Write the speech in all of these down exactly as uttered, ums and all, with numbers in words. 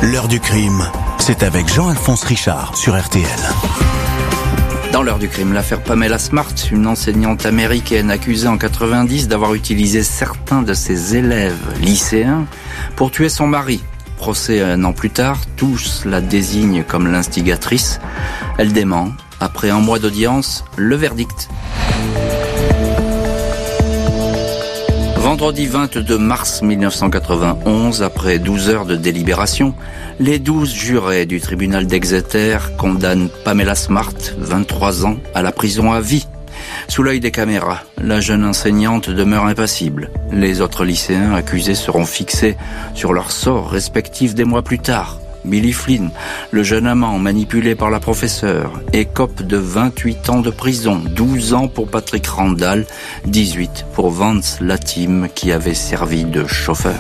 L'heure du crime, c'est avec Jean-Alphonse Richard sur R T L. Dans l'heure du crime, l'affaire Pamela Smart, une enseignante américaine accusée en quatre-vingt-dix d'avoir utilisé certains de ses élèves lycéens pour tuer son mari. Procès un an plus tard, tous la désignent comme l'instigatrice. Elle dément. Après un mois d'audience, le verdict. Vendredi vingt-deux mars mille neuf cent quatre-vingt-onze, après douze heures de délibération, les douze jurés du tribunal d'Exeter condamnent Pamela Smart, vingt-trois ans, à la prison à vie. Sous l'œil des caméras, la jeune enseignante demeure impassible. Les autres lycéens accusés seront fixés sur leur sort respectif des mois plus tard. Billy Flynn, le jeune amant manipulé par la professeure, écope de vingt-huit ans de prison, douze ans pour Patrick Randall, dix-huit pour Vance Latim qui avait servi de chauffeur.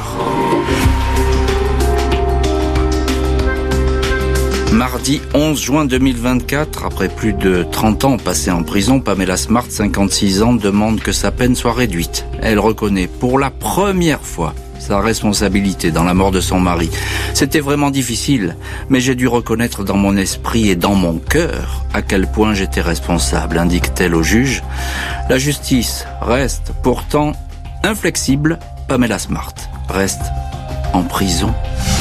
Mardi onze juin deux mille vingt-quatre, après plus de trente ans passés en prison, Pamela Smart, cinquante-six ans, demande que sa peine soit réduite. Elle reconnaît pour la première fois sa responsabilité dans la mort de son mari. C'était vraiment difficile, mais j'ai dû reconnaître dans mon esprit et dans mon cœur à quel point j'étais responsable, indique-t-elle au juge. La justice reste pourtant inflexible. Pamela Smart reste en prison.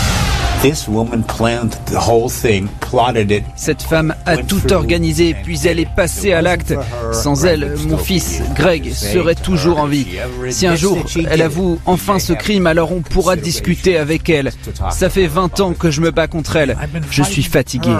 Cette femme a tout organisé, puis elle est passée à l'acte. Sans elle, mon fils, Greg, serait toujours en vie. Si un jour, elle avoue enfin ce crime, alors on pourra discuter avec elle. Ça fait vingt ans que je me bats contre elle. Je suis fatigué.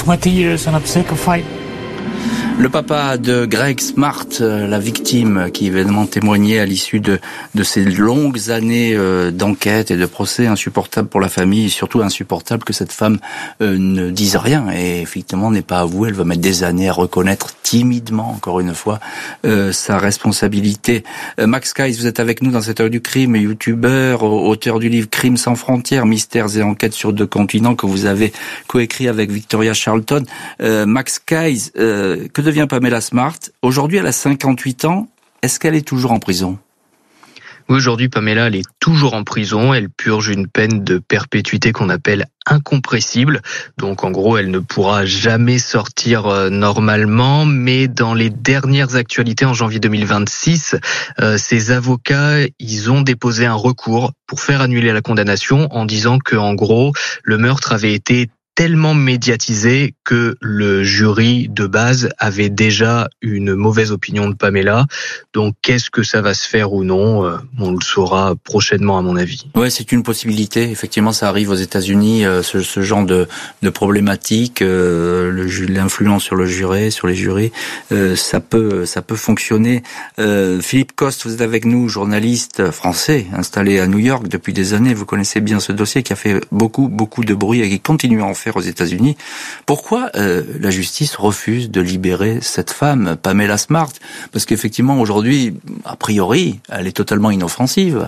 Le papa de Greg Smart, la victime qui évidemment témoignait à l'issue de, de ces longues années euh, d'enquête et de procès, insupportable pour la famille et surtout insupportable que cette femme euh, ne dise rien et effectivement n'est pas avouée. Elle va mettre des années à reconnaître timidement, encore une fois, euh, sa responsabilité. Euh, Max Keiss, vous êtes avec nous dans cette heure du crime, youtubeur, auteur du livre Crimes sans frontières, mystères et enquêtes sur deux continents que vous avez coécrit avec Victoria Charlton. Euh, Max Keiss, euh, que devient Pamela Smart? Aujourd'hui, elle a cinquante-huit ans. Est-ce qu'elle est toujours en prison? Oui, aujourd'hui, Pamela, elle est toujours en prison. Elle purge une peine de perpétuité qu'on appelle incompressible. Donc, en gros, elle ne pourra jamais sortir euh, normalement. Mais dans les dernières actualités, en janvier deux mille vingt-six, euh, ses avocats, ils ont déposé un recours pour faire annuler la condamnation en disant que, en gros, le meurtre avait été tellement médiatisé que le jury de base avait déjà une mauvaise opinion de Pamela. Donc, qu'est-ce que ça va se faire ou non? On le saura prochainement, à mon avis. Ouais, c'est une possibilité. Effectivement, ça arrive aux États-Unis, euh, ce, ce genre de, de problématique, euh, le, l'influence sur le jury, sur les jurys, euh, ça peut, ça peut fonctionner. Euh, Philippe Coste, vous êtes avec nous, journaliste français, installé à New York depuis des années. Vous connaissez bien ce dossier qui a fait beaucoup, beaucoup de bruit et qui continue à en faire aux États-Unis. Pourquoi euh, la justice refuse de libérer cette femme, Pamela Smart? Parce qu'effectivement, aujourd'hui, a priori, elle est totalement inoffensive.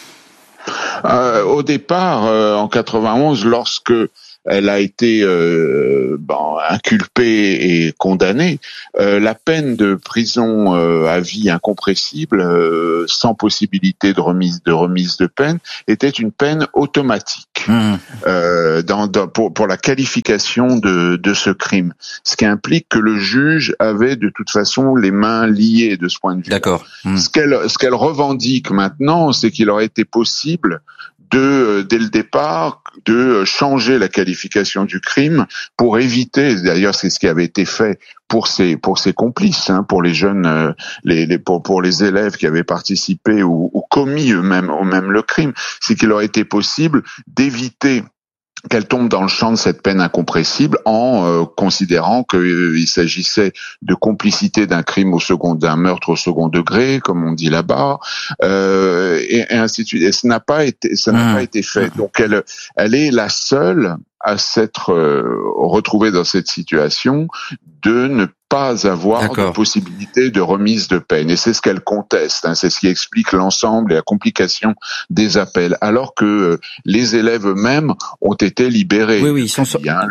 Euh, au départ, euh, en quatre-vingt-onze, lorsque elle a été euh, bon, inculpée et condamnée, euh, la peine de prison euh, à vie incompressible, euh, sans possibilité de remise de remise de peine, était une peine automatique mmh. euh, dans, dans, pour, pour la qualification de, de ce crime. Ce qui implique que le juge avait de toute façon les mains liées de ce point de vue. D'accord. Mmh. Ce qu'elle, ce qu'elle revendique maintenant, c'est qu'il aurait été possible de, dès le départ, de changer la qualification du crime pour éviter, d'ailleurs c'est ce qui avait été fait pour ses pour ses complices, hein, pour les jeunes, les, les pour, pour les élèves qui avaient participé ou, ou commis eux-mêmes eux-mêmes le crime, c'est qu'il aurait été possible d'éviter qu'elle tombe dans le champ de cette peine incompressible en euh, considérant qu'il euh, s'agissait de complicité d'un crime au second, d'un meurtre au second degré, comme on dit là-bas, euh, et, et ainsi de suite. Et ça n'a pas été, ça n'a mmh. pas été fait. Donc elle, elle est la seule à s'être euh, retrouvée dans cette situation de ne pas avoir D'accord. de possibilité de remise de peine. Et c'est ce qu'elle conteste, hein, c'est ce qui explique l'ensemble et la complication des appels, alors que euh, les élèves eux-mêmes ont été libérés. Oui, oui, ils sont, hein, le...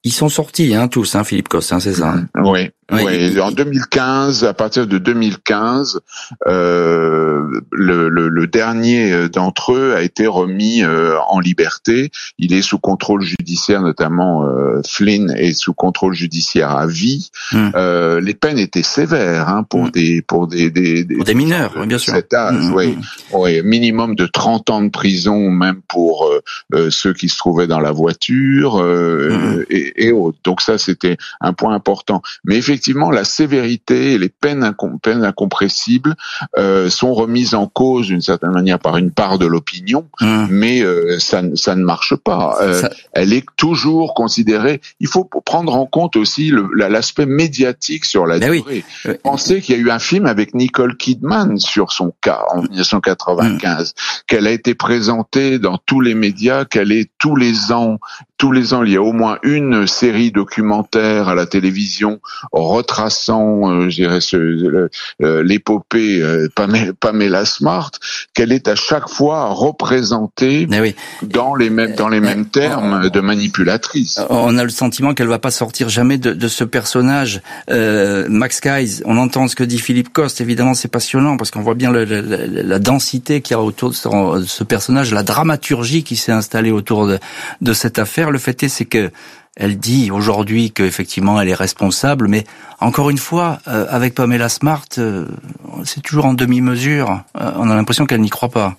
Ils sont sortis, hein, tous, hein, Philippe Coste, hein, c'est ça. Hein. Oui. Oui, oui. et... En deux mille quinze, à partir de deux mille quinze, euh, le, le, le dernier d'entre eux a été remis euh, en liberté. Il est sous contrôle judiciaire, notamment euh, Flynn est sous contrôle judiciaire à vie. Hum. Euh, les peines étaient sévères hein, pour hum. des pour des des, des, pour des mineurs, oui, bien sûr. Cet âge, hum, oui, hum. oui, minimum de trente ans de prison, même pour euh, euh, ceux qui se trouvaient dans la voiture euh, hum. et, et autres. Donc ça, c'était un point important. Mais effectivement, Effectivement, la sévérité et les peines, incom- peines incompressibles euh, sont remises en cause d'une certaine manière par une part de l'opinion, mmh. mais euh, ça, ça ne marche pas. Euh, ça... Elle est toujours considérée. Il faut prendre en compte aussi le, l'aspect médiatique sur la ben durée. Oui. Pensez qu'il y a eu un film avec Nicole Kidman sur son cas en dix-neuf cent quatre-vingt-quinze, mmh. qu'elle a été présentée dans tous les médias, qu'elle est tous les ans, tous les ans, il y a au moins une série documentaire à la télévision retraçant, euh, je dirais, ce, euh, l'épopée euh, Pamela, Pamela Smart, qu'elle est à chaque fois représentée oui. dans les mêmes dans les mêmes euh, termes on, de manipulatrice. On a le sentiment qu'elle va pas sortir jamais de, de ce personnage. Euh, Max Guys, on entend ce que dit Philippe Coste. Évidemment, c'est passionnant parce qu'on voit bien le, le, la densité qu'il y a autour de ce, de ce personnage, la dramaturgie qui s'est installée autour de, de cette affaire. Le fait est, c'est que elle dit aujourd'hui qu'effectivement elle est responsable, mais encore une fois, euh, avec Pamela Smart, euh, c'est toujours en demi-mesure. Euh, on a l'impression qu'elle n'y croit pas.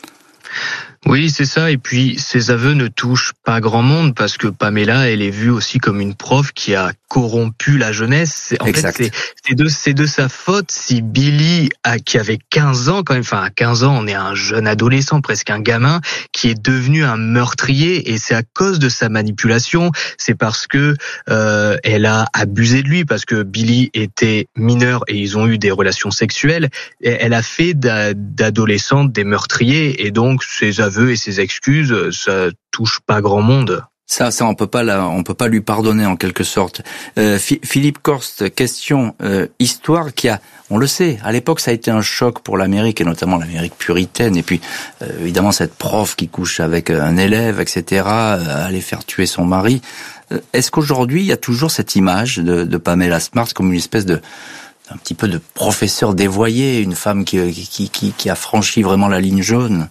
Oui, c'est ça. Et puis, ces aveux ne touchent pas grand monde parce que Pamela, elle est vue aussi comme une prof qui a corrompu la jeunesse. En exact. fait, c'est, c'est, de, c'est de sa faute si Billy, a, qui avait quinze ans quand même, enfin à quinze ans, on est un jeune adolescent, presque un gamin, qui est devenu un meurtrier. Et c'est à cause de sa manipulation. C'est parce que euh, elle a abusé de lui, parce que Billy était mineur et ils ont eu des relations sexuelles. Et elle a fait d'adolescente des meurtriers. Et donc, ses aveux et ses excuses, ça touche pas grand monde. Ça, ça, on peut pas la, on peut pas lui pardonner en quelque sorte. Euh, Philippe Coste, question euh, histoire qui a, on le sait, à l'époque ça a été un choc pour l'Amérique et notamment l'Amérique puritaine. Et puis euh, évidemment cette prof qui couche avec un élève, et cetera, euh, aller faire tuer son mari. Euh, est-ce qu'aujourd'hui il y a toujours cette image de, de Pamela Smart comme une espèce de un petit peu de professeur dévoyé, une femme qui, qui, qui, qui a franchi vraiment la ligne jaune?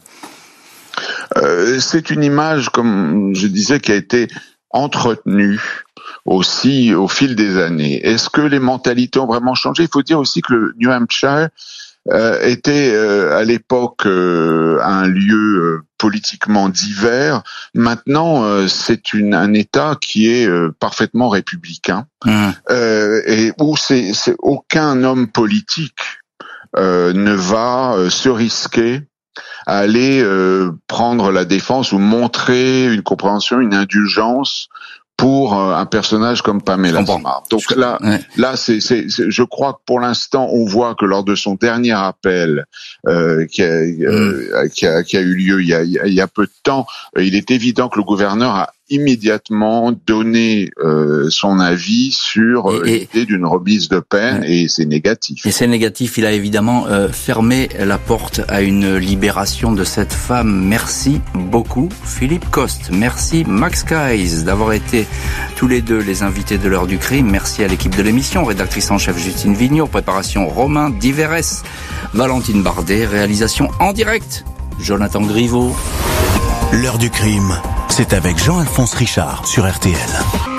Euh, c'est une image, comme je disais, qui a été entretenue aussi au fil des années. Est-ce que les mentalités ont vraiment changé? Il faut dire aussi que le New Hampshire euh, était euh, à l'époque euh, un lieu euh, politiquement divers. Maintenant, euh, c'est une, un État qui est euh, parfaitement républicain mmh. euh, et où c'est, c'est aucun homme politique euh, ne va euh, se risquer à aller euh, prendre la défense ou montrer une compréhension, une indulgence pour euh, un personnage comme Pamela Smart. Donc là, ouais. là, c'est, c'est, c'est, je crois que pour l'instant, on voit que lors de son dernier appel euh, qui, a, euh, mm. qui, a, qui a eu lieu il y a, il y a peu de temps, euh, il est évident que le gouverneur a immédiatement donné euh, son avis sur euh, et, l'idée d'une remise de peine ouais. et c'est négatif. Et c'est négatif, il a évidemment euh, fermé la porte à une libération de cette femme. Merci beaucoup Philippe Coste, merci Max Guys d'avoir été tous les deux les invités de l'heure du crime. Merci à l'équipe de l'émission, rédactrice en chef Justine Vignot, préparation Romain Diverès, Valentine Bardet, réalisation en direct Jonathan Griveau. L'heure du crime, c'est avec Jean-Alphonse Richard sur R T L.